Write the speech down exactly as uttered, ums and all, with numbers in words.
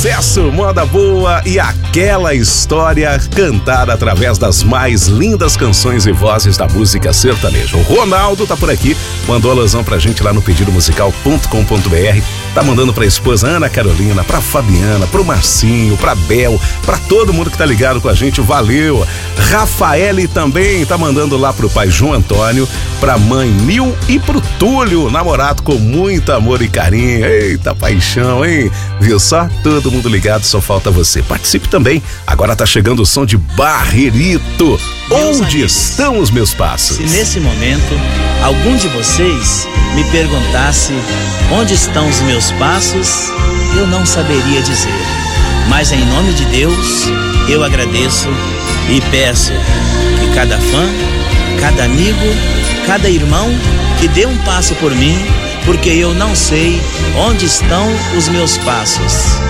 Sucesso, moda boa e aquela história cantada através das mais lindas canções e vozes da música sertaneja. O Ronaldo tá por aqui, mandou alusão pra gente lá no pedido musical ponto com ponto b r. Tá mandando pra esposa Ana Carolina, pra Fabiana, pro Marcinho, pra Bel, pra todo mundo que tá ligado com a gente, valeu. Rafaele também tá mandando lá pro pai João Antônio, pra mãe Nil e pro Túlio, namorado com muito amor e carinho. Eita paixão, hein? Viu só? Todo mundo ligado, só falta você. Participe também. Agora tá chegando o som de Barrerito. Meus Onde amigos, estão os meus passos? Se nesse momento algum de vocês me perguntasse onde estão os meus passos, eu não saberia dizer. Mas em nome de Deus, eu agradeço e peço que cada fã, cada amigo, cada irmão que dê um passo por mim, porque eu não sei onde estão os meus passos.